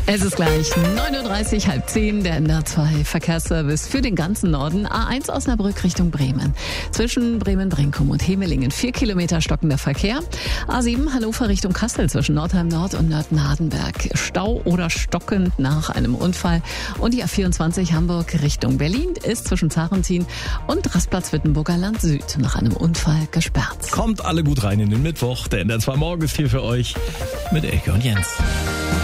Es ist gleich 9.30 Uhr, halb 10, der NDR2 Verkehrsservice für den ganzen Norden. A1 Osnabrück Richtung Bremen. Zwischen Bremen-Brinkum und Hemelingen 4 Kilometer stockender Verkehr. A7 Hannover Richtung Kassel zwischen Nordheim Nord und Nörten-Hardenberg. Stau oder stockend nach einem Unfall. Und die A24 Hamburg Richtung Berlin ist zwischen Zarentin und Rastplatz Wittenburger Land Süd nach einem Unfall gesperrt. Kommt alle gut rein in den Mittwoch. Der NDR2 Morgen ist hier für euch mit Elke und Jens.